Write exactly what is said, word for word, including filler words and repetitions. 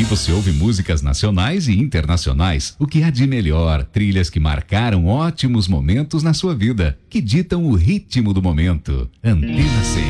Aqui você ouve músicas nacionais e internacionais, o que há de melhor, trilhas que marcaram ótimos momentos na sua vida, que ditam o ritmo do momento. Antena cem.